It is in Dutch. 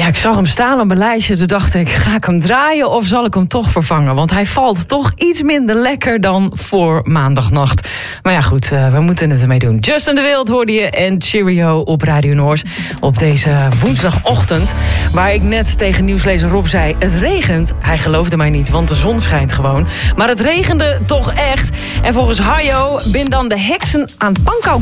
ik zag hem staan op mijn lijstje. Toen dacht ik, ga ik hem draaien of zal ik hem toch vervangen? Want hij valt toch iets minder lekker dan voor maandagnacht. Maar ja, goed, we moeten het ermee doen. Justin de Wild hoorde je en Cheerio op Radio Noord. Op deze woensdagochtend. Waar ik net tegen nieuwslezer Rob zei, het regent. Hij geloofde mij niet, want de zon schijnt gewoon. Maar het regende toch echt. En volgens Harjo bindt dan de heksen aan Pankow